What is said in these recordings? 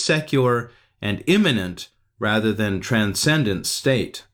secular and immanent rather than transcendent state.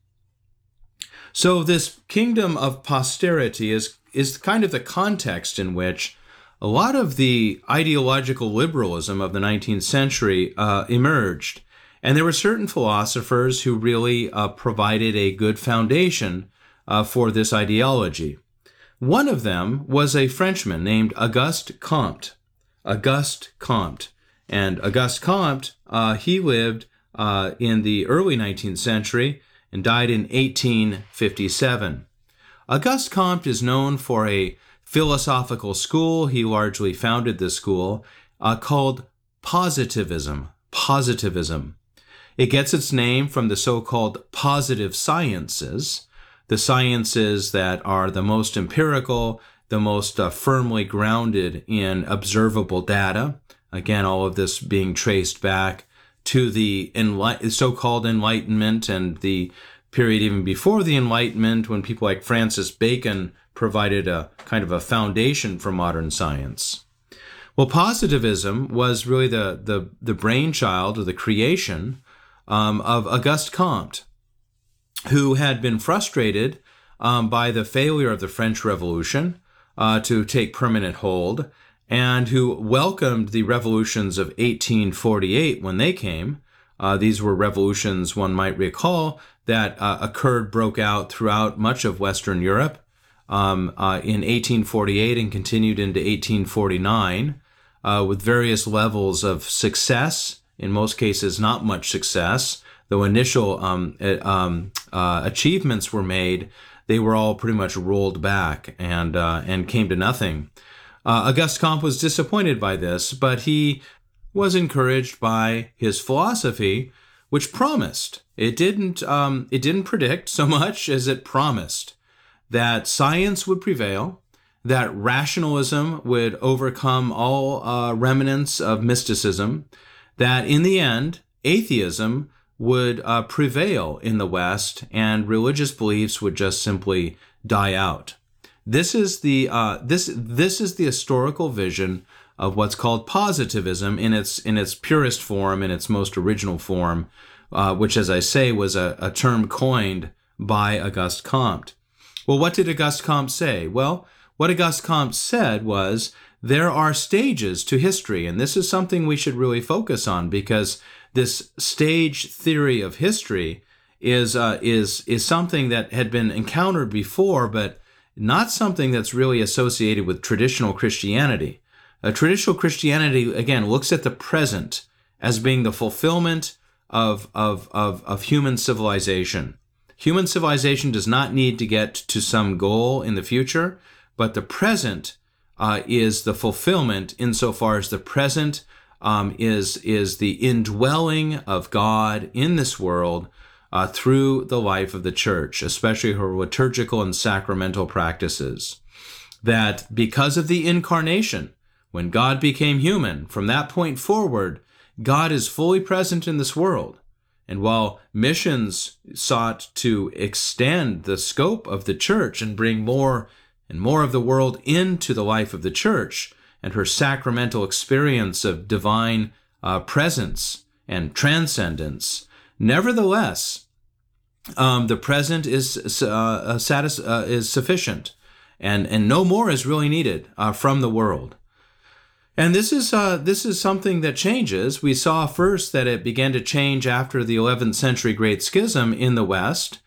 So this kingdom of posterity is kind of the context in which a lot of the ideological liberalism of the 19th century emerged. And there were certain philosophers who really provided a good foundation for this ideology. One of them was a Frenchman named Auguste Comte. Auguste Comte. And Auguste Comte, he lived in the early 19th century and died in 1857. Auguste Comte is known for a philosophical school. He largely founded this school called positivism. Positivism. It gets its name from the so-called positive sciences, the sciences that are the most empirical, the most firmly grounded in observable data. Again, all of this being traced back to the so-called Enlightenment and the period even before the Enlightenment, when people like Francis Bacon provided a kind of a foundation for modern science. Well, positivism was really the brainchild or the creation of Auguste Comte, who had been frustrated by the failure of the French Revolution to take permanent hold, and who welcomed the revolutions of 1848 when they came. These were revolutions, one might recall, that broke out throughout much of Western Europe in 1848 and continued into 1849 with various levels of success, in most cases not much success. Though initial achievements were made, they were all pretty much rolled back and came to nothing. Auguste Comte was disappointed by this, but he was encouraged by his philosophy, which promised. It didn't predict so much as it promised that science would prevail, that rationalism would overcome all remnants of mysticism, that in the end, atheism would prevail in the West, and religious beliefs would just simply die out. This is the historical vision of what's called positivism in its purest form, in its most original form, which, as I say, was a term coined by Auguste Comte. Well, what did Auguste Comte say? Well, what Auguste Comte said was there are stages to history, and this is something we should really focus on, because this stage theory of history is something that had been encountered before, but not something that's really associated with traditional Christianity. Traditional Christianity, again, looks at the present as being the fulfillment of human civilization. Human civilization does not need to get to some goal in the future, but the present is the fulfillment insofar as the present is the indwelling of God in this world through the life of the church, especially her liturgical and sacramental practices. That because of the incarnation, when God became human, from that point forward, God is fully present in this world. And while missions sought to extend the scope of the church and bring more and more of the world into the life of the church and her sacramental experience of divine presence and transcendence, nevertheless, the present is sufficient, and no more is really needed from the world. And this is something that changes. We saw first that it began to change after the 11th century Great Schism in the West,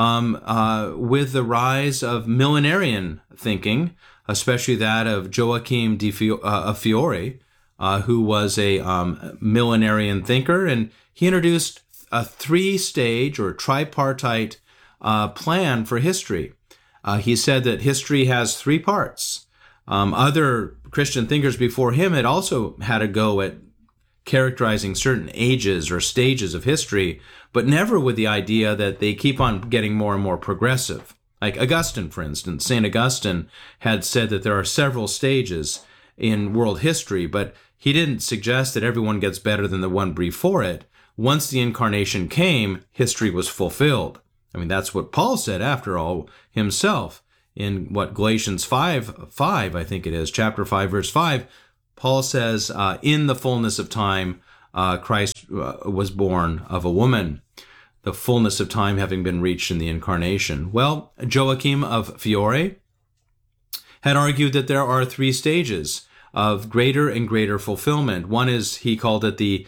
with the rise of millenarian thinking, especially that of Joachim of Fiore, who was a millenarian thinker, and he introduced a three-stage or tripartite plan for history. He said that history has three parts. Other Christian thinkers before him had also had a go at characterizing certain ages or stages of history, but never with the idea that they keep on getting more and more progressive. Like Augustine, for instance. St. Augustine had said that there are several stages in world history, but he didn't suggest that everyone gets better than the one before it. Once the incarnation came, history was fulfilled. I mean, that's what Paul said, after all, himself. In Galatians 5, I think it is, chapter 5, verse 5, Paul says, in the fullness of time, Christ was born of a woman, the fullness of time having been reached in the incarnation. Well, Joachim of Fiore had argued that there are three stages of greater and greater fulfillment. One is, he called it the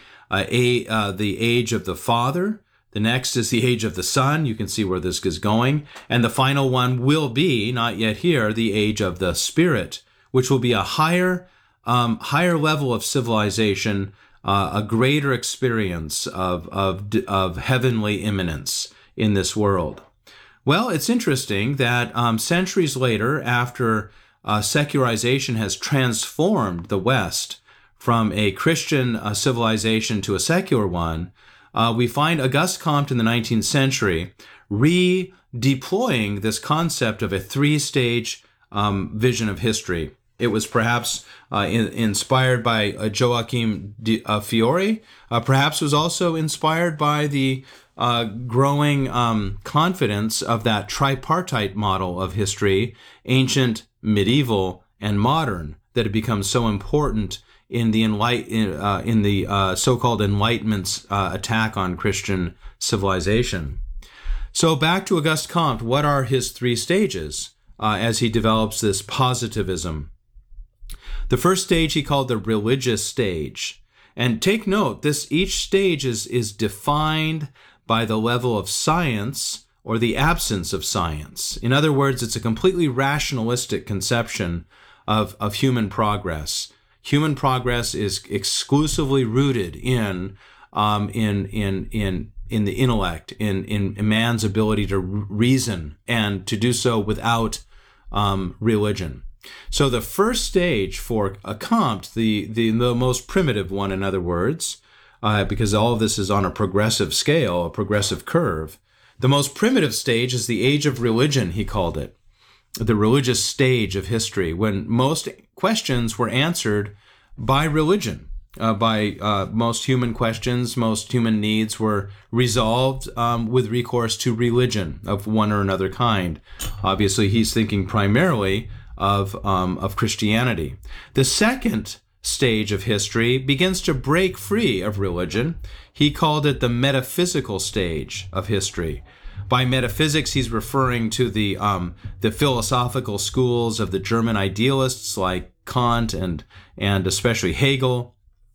age of the Father. The next is the age of the Son. You can see where this is going. And the final one will be, not yet here, the age of the Spirit, which will be a higher level of civilization, a greater experience of heavenly immanence in this world. Well, it's interesting that centuries later, after secularization has transformed the West from a Christian civilization to a secular one, we find Auguste Comte in the 19th century redeploying this concept of a three-stage vision of history. It was perhaps inspired by Joachim of Fiore. Perhaps was also inspired by the growing confidence of that tripartite model of history, ancient, medieval, and modern, that had become so important in the so-called Enlightenment's attack on Christian civilization. So back to Auguste Comte, what are his three stages as he develops this positivism? The first stage he called the religious stage. And take note, each stage is defined by the level of science or the absence of science. In other words, it's a completely rationalistic conception of human progress. Human progress is exclusively rooted in the intellect, in man's ability to reason, and to do so without religion. So the first stage for Comte, the most primitive one, in other words, because all of this is on a progressive scale, a progressive curve, the most primitive stage is the age of religion, he called it, the religious stage of history, when most questions were answered by religion. Most human questions, most human needs were resolved with recourse to religion of one or another kind. Obviously, he's thinking primarily of Christianity. The second stage of history begins to break free of religion. He called it the metaphysical stage of history. By metaphysics, he's referring to the philosophical schools of the German idealists like Kant and especially Hegel,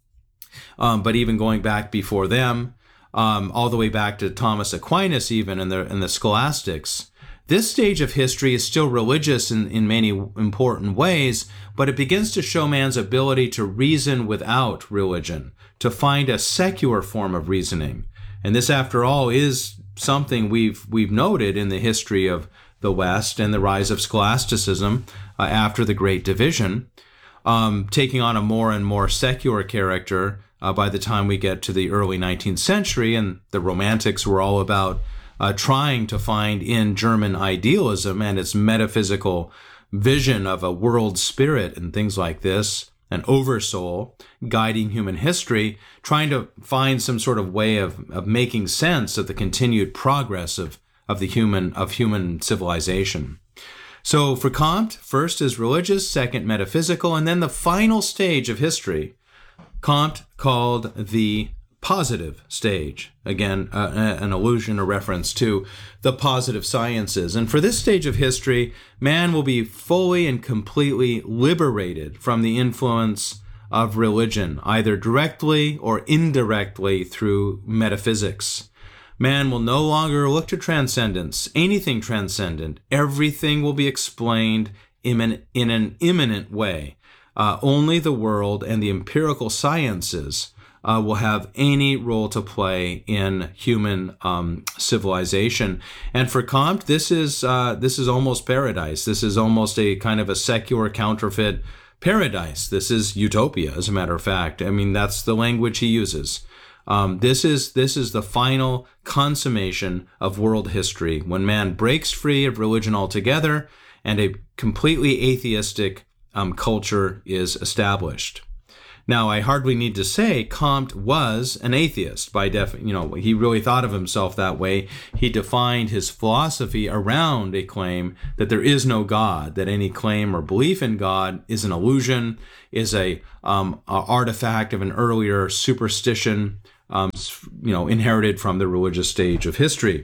but even going back before them, all the way back to Thomas Aquinas, even in the scholastics. This stage of history is still religious in many important ways, but it begins to show man's ability to reason without religion, to find a secular form of reasoning. And this, after all, is something we've noted in the history of the West and the rise of scholasticism after the Great Division, taking on a more and more secular character by the time we get to the early 19th century, and the Romantics were all about trying to find in German idealism and its metaphysical vision of a world spirit and things like this, an oversoul guiding human history, trying to find some sort of way of making sense of the continued progress of human civilization. So for Comte, first is religious, second metaphysical, and then the final stage of history, Comte called the positive stage. Again, an allusion, a reference to the positive sciences. And for this stage of history, man will be fully and completely liberated from the influence of religion, either directly or indirectly through metaphysics. Man will no longer look to transcendence, anything transcendent. Everything will be explained in an immanent way. Only the world and the empirical sciences will have any role to play in human civilization. And for Comte, this is almost paradise. This is almost a kind of a secular counterfeit paradise. This is utopia, as a matter of fact. I mean, that's the language he uses. This is the final consummation of world history, when man breaks free of religion altogether and a completely atheistic culture is established. Now, I hardly need to say Comte was an atheist by he really thought of himself that way. He defined his philosophy around a claim that there is no God, that any claim or belief in God is an illusion, is a artifact of an earlier superstition, inherited from the religious stage of history.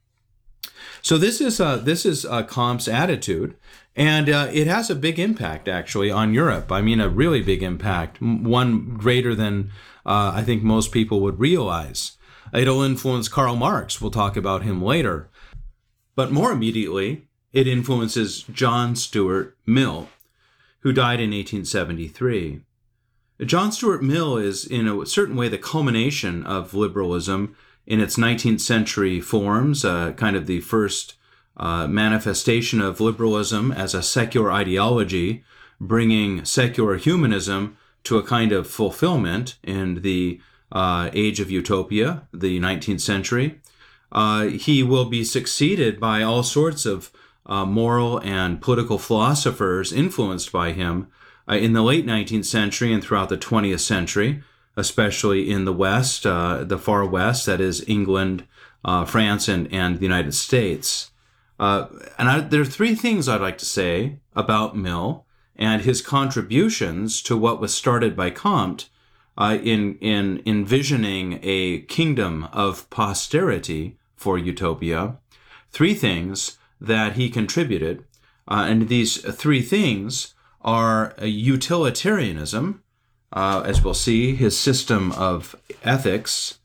So this is Comte's attitude, and it has a big impact actually on Europe. I mean, a really big impact, one greater than I think most people would realize. It'll influence Karl Marx. We'll talk about him later. But more immediately, it influences John Stuart Mill, who died in 1873. John Stuart Mill is, in a certain way, the culmination of liberalism in its 19th century forms, kind of the first manifestation of liberalism as a secular ideology, bringing secular humanism to a kind of fulfillment in the age of utopia, the 19th century. He will be succeeded by all sorts of moral and political philosophers influenced by him in the late 19th century and throughout the 20th century, especially in the West, the far West, that is England, France, and the United States. There are three things I'd like to say about Mill and his contributions to what was started by Comte in envisioning a kingdom of posterity for utopia. Three things that he contributed, and these three things are utilitarianism, as we'll see, his system of ethics.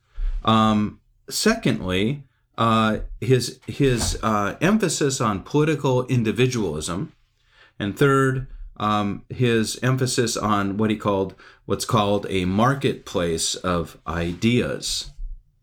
Secondly, his emphasis on political individualism, and third, his emphasis on what's called a marketplace of ideas.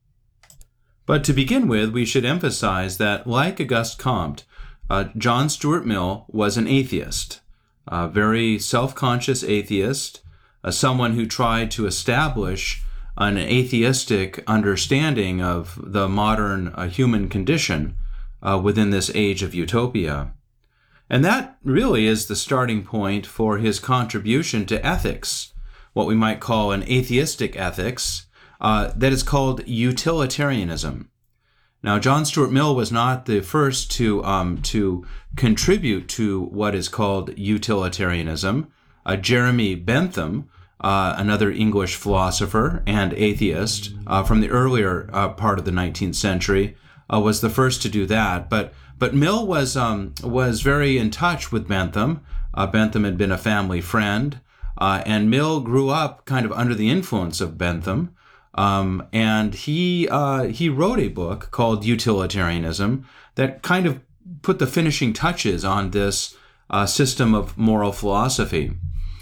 But to begin with, we should emphasize that, like Auguste Comte, John Stuart Mill was an atheist, a very self-conscious atheist, someone who tried to establish an atheistic understanding of the modern human condition within this age of utopia. And that really is the starting point for his contribution to ethics, what we might call an atheistic ethics, that is called utilitarianism. Now, John Stuart Mill was not the first to contribute to what is called utilitarianism. Jeremy Bentham, another English philosopher and atheist from the earlier part of the 19th century, was the first to do that. But Mill was very in touch with Bentham. Bentham had been a family friend, and Mill grew up kind of under the influence of Bentham. And he wrote a book called Utilitarianism that kind of put the finishing touches on this system of moral philosophy.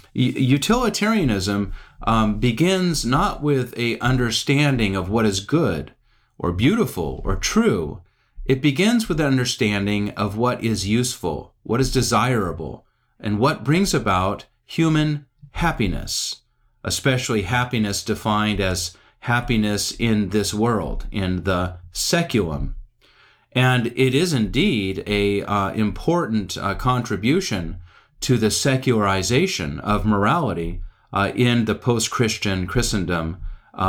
Utilitarianism begins not with a understanding of what is good or beautiful or true. It begins with an understanding of what is useful, what is desirable, and what brings about human happiness, especially happiness defined as happiness in this world, in the seculum. And it is indeed a important contribution to the secularization of morality in the post-Christian Christendom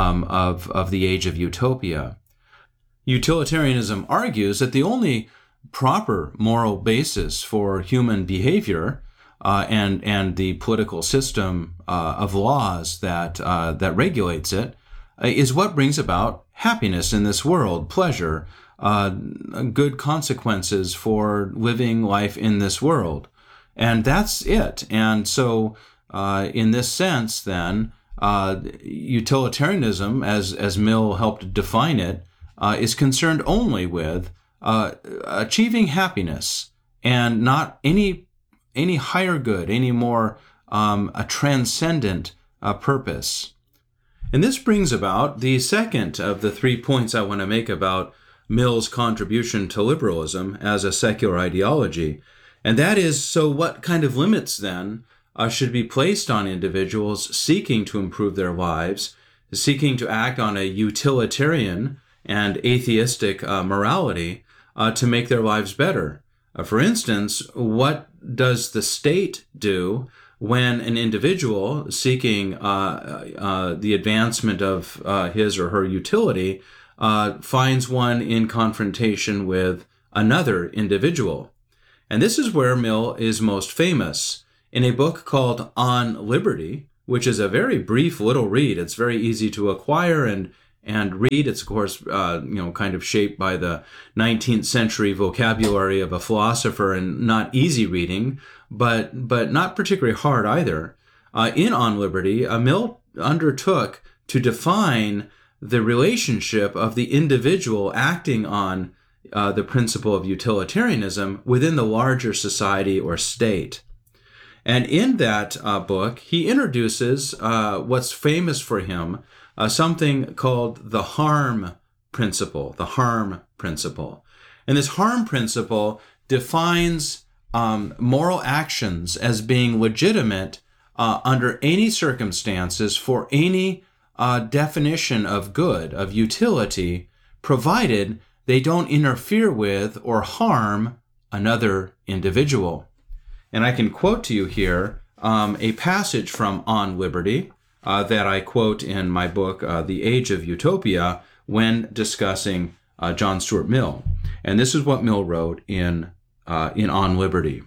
of the age of utopia. Utilitarianism argues that the only proper moral basis for human behavior and the political system of laws that regulates it is what brings about happiness in this world, pleasure, good consequences for living life in this world. And that's it. And so in this sense, then, utilitarianism, as Mill helped define it, is concerned only with achieving happiness and not any higher good, any more a transcendent purpose. And this brings about the second of the 3 points I want to make about Mill's contribution to liberalism as a secular ideology. And that is, so what kind of limits then should be placed on individuals seeking to improve their lives, seeking to act on a utilitarian and atheistic morality to make their lives better? For instance, what does the state do when an individual seeking the advancement of his or her utility finds one in confrontation with another individual. And this is where Mill is most famous. In a book called On Liberty, which is a very brief little read, it's very easy to acquire and read. It's, of course, kind of shaped by the 19th century vocabulary of a philosopher and not easy reading, but not particularly hard either. In On Liberty, Mill undertook to define the relationship of the individual acting on the principle of utilitarianism within the larger society or state. And in that book, he introduces what's famous for him, something called the harm principle, And this harm principle defines moral actions as being legitimate under any circumstances for any definition of good, of utility, provided they don't interfere with or harm another individual. And I can quote to you here a passage from On Liberty that I quote in my book, The Age of Utopia, when discussing John Stuart Mill. And this is what Mill wrote in On Liberty.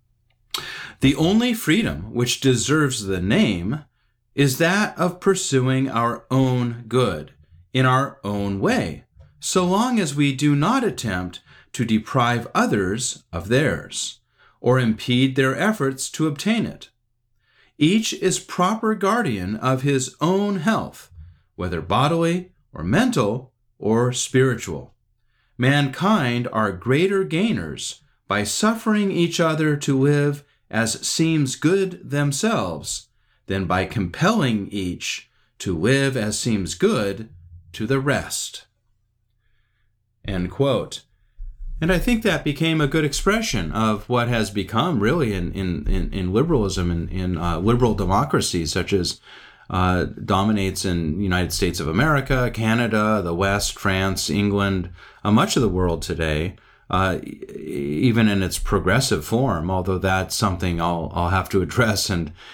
The only freedom which deserves the name is that of pursuing our own good in our own way, so long as we do not attempt to deprive others of theirs, or impede their efforts to obtain it. Each is proper guardian of his own health, whether bodily or mental or spiritual. Mankind are greater gainers by suffering each other to live as seems good themselves than by compelling each to live as seems good to the rest. End quote. And I think that became a good expression of what has become really in liberalism and in liberal democracies, such as dominates in the United States of America, Canada, the West, France, England, much of the world today, even in its progressive form, although that's something I'll have to address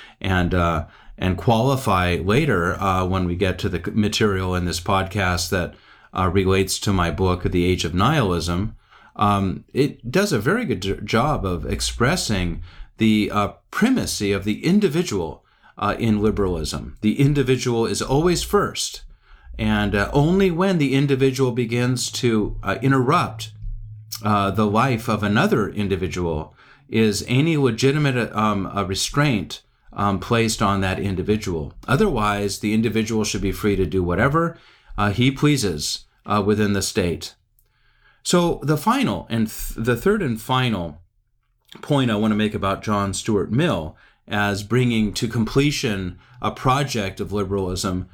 and qualify later when we get to the material in this podcast that relates to my book, The Age of Nihilism. It does a very good job of expressing the primacy of the individual in liberalism. The individual is always first, and only when the individual begins to interrupt the life of another individual is any legitimate restraint placed on that individual. Otherwise, the individual should be free to do whatever he pleases within the state. So the final and the third and final point I want to make about John Stuart Mill as bringing to completion a project of liberalism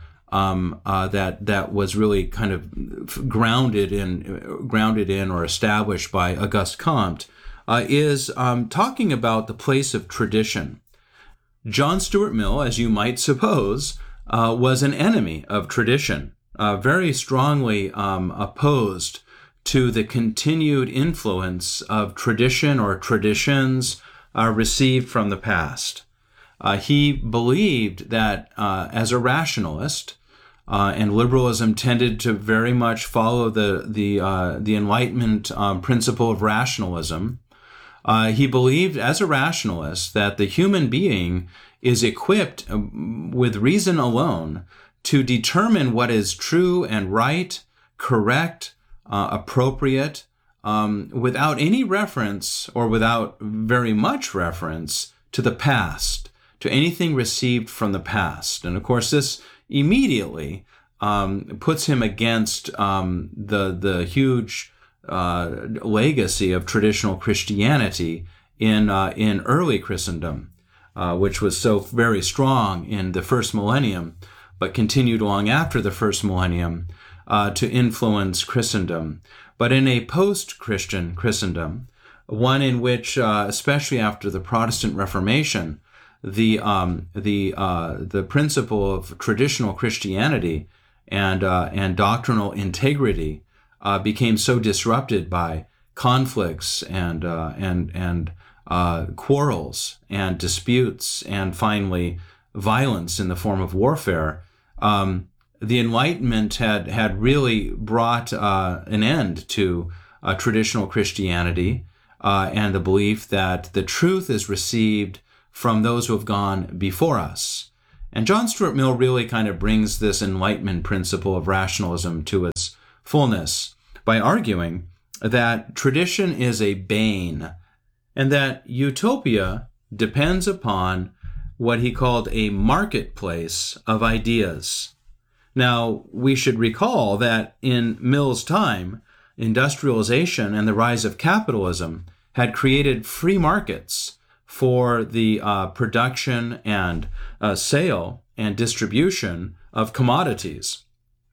that was really kind of grounded in or established by Auguste Comte is talking about the place of tradition. John Stuart Mill, as you might suppose, was an enemy of tradition, very strongly opposed to the continued influence of tradition or traditions received from the past. He believed that as a rationalist, and liberalism tended to very much follow the Enlightenment principle of rationalism. He believed as a rationalist that the human being is equipped with reason alone to determine what is true and right, correct, appropriate, without any reference or without very much reference to the past, to anything received from the past. And of course, this immediately puts him against the huge legacy of traditional Christianity in early Christendom, which was so very strong in the first millennium, but continued long after the first millennium to influence Christendom. But in a post-Christian Christendom, one in which, especially after the Protestant Reformation, the principle of traditional Christianity and doctrinal integrity became so disrupted by conflicts and quarrels and disputes, and finally violence in the form of warfare. The Enlightenment had really brought an end to traditional Christianity and the belief that the truth is received from those who have gone before us. And John Stuart Mill really kind of brings this Enlightenment principle of rationalism to its fullness by arguing that tradition is a bane and that utopia depends upon what he called a marketplace of ideas. Now, we should recall that in Mill's time, industrialization and the rise of capitalism had created free markets for the production and sale and distribution of commodities.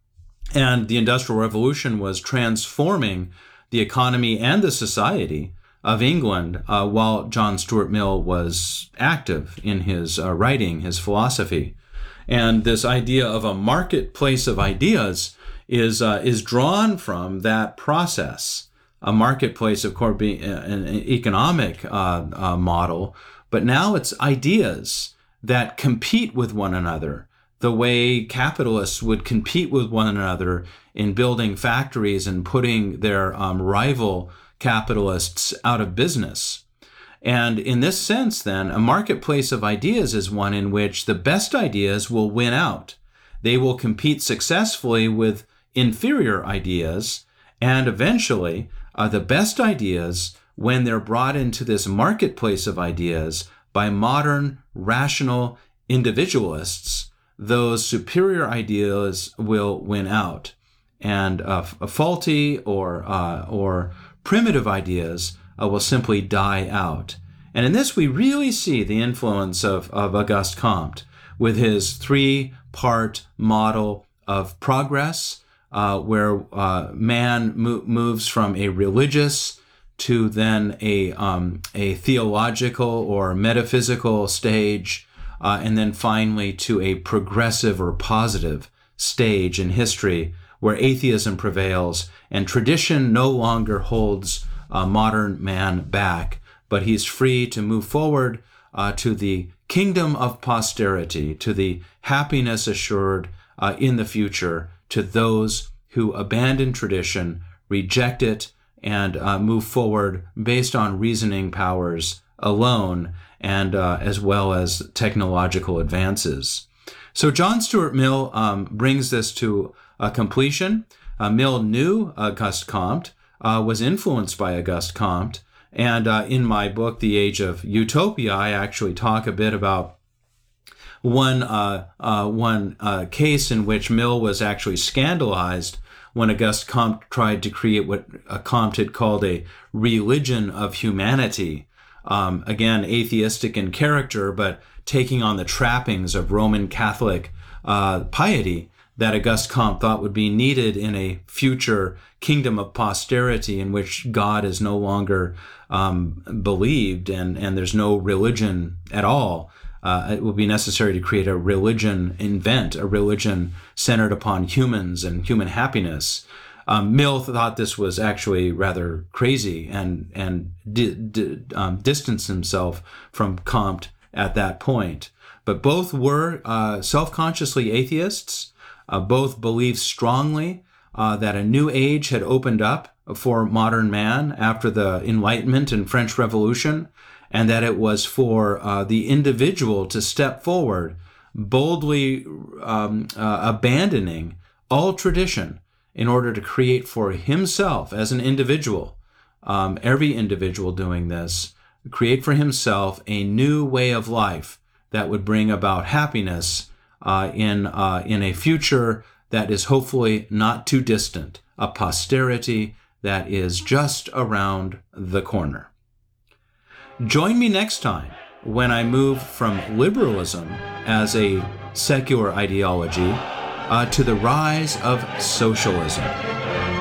And the Industrial Revolution was transforming the economy and the society of England while John Stuart Mill was active in his writing, his philosophy. And this idea of a marketplace of ideas is drawn from that process. A marketplace, of course, being an economic model, but now it's ideas that compete with one another, the way capitalists would compete with one another in building factories and putting their rival capitalists out of business. And in this sense, then, a marketplace of ideas is one in which the best ideas will win out. They will compete successfully with inferior ideas, and eventually, the best ideas, when they're brought into this marketplace of ideas by modern, rational individualists, those superior ideas will win out. And faulty or primitive ideas will simply die out. And in this, we really see the influence of Auguste Comte with his three-part model of progress, where man moves from a religious to then a theological or metaphysical stage, and then finally to a progressive or positive stage in history where atheism prevails and tradition no longer holds modern man back, but he's free to move forward to the kingdom of posterity, to the happiness assured in the future to those who abandon tradition, reject it, and move forward based on reasoning powers alone, and as well as technological advances. So John Stuart Mill brings this to completion. Mill knew Auguste Comte, was influenced by Auguste Comte, and in my book, The Age of Utopia, I actually talk a bit about one case in which Mill was actually scandalized when Auguste Comte tried to create what Comte had called a religion of humanity. Again, atheistic in character, but taking on the trappings of Roman Catholic piety that Auguste Comte thought would be needed in a future kingdom of posterity in which God is no longer believed and there's no religion at all. It will be necessary to create a religion, invent a religion centered upon humans and human happiness. Mill thought this was actually rather crazy and distanced himself from Comte at that point. But both were self-consciously atheists. Both believed strongly that a new age had opened up for modern man after the Enlightenment and French Revolution, and that it was for the individual to step forward, boldly abandoning all tradition in order to create for himself as an individual, every individual doing this, create for himself a new way of life that would bring about happiness in a future that is hopefully not too distant, a posterity that is just around the corner. Join me next time when I move from liberalism as a secular ideology to the rise of socialism.